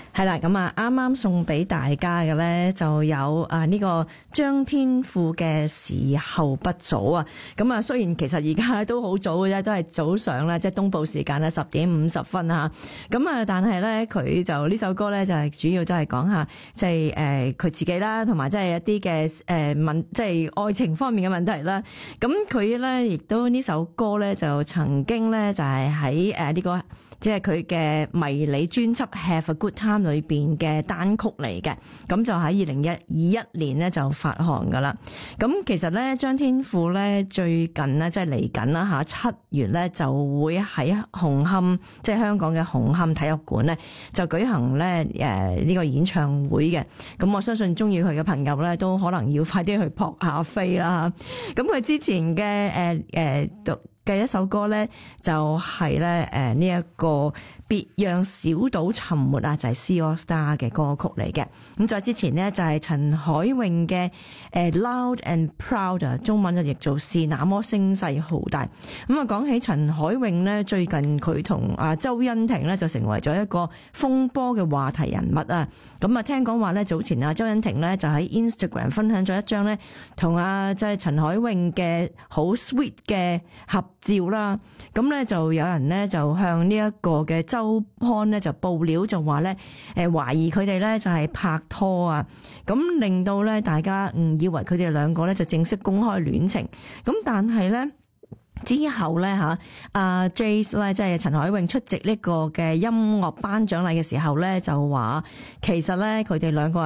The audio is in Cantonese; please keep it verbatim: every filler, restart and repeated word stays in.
係啦，咁啊，啱啱送俾大家嘅咧就有啊呢個張天賦嘅時候不早啊。咁啊，雖然其實而家都好早嘅啫，都係早上啦，即係東部時間咧十點五十分啊。咁啊，但係咧佢就呢首歌咧就係主要都係講下即係誒佢自己啦，同埋即係一啲嘅誒問即係愛情方面嘅問題啦。咁佢咧亦都呢首歌咧就曾經咧就係喺誒呢個即係佢嘅迷你專輯 Have a Good Time 裏邊嘅單曲嚟嘅，咁就喺二零二一年咧就發行噶啦。咁其實咧張天賦咧最近咧即係嚟緊啦吓，七月咧就會喺紅磡即係香港嘅紅磡體育館咧就舉行咧誒呢個演唱會嘅。咁我相信中意佢嘅朋友咧都可能要快啲去撲下飛啦。咁佢之前嘅誒誒讀嘅一首歌咧就係咧誒呢一個別讓小島沉沒啊，就係 C AllStar 嘅歌曲嚟嘅。咁再之前呢，就係陳海詠嘅誒 Loud and Proud， 中文就譯做是那麼聲勢浩大。咁啊講起陳海詠咧，最近佢同啊周欣婷咧就成為咗一個風波嘅話題人物啊。咁啊聽講話咧早前啊周欣婷咧就喺 Instagram 分享咗一張咧同啊即係陳海詠嘅好 sweet 嘅合照啦。咁咧就有人咧就向呢一個嘅周刊咧就報料，就話咧誒懷疑佢哋咧就係拍拖啊。咁令到咧大家誤以為佢哋兩個咧就正式公開戀情。咁但係咧之後咧吓，阿 Jace 咧即係陳海詠出席呢個嘅音樂頒獎禮嘅時候咧就話，其實咧佢哋兩個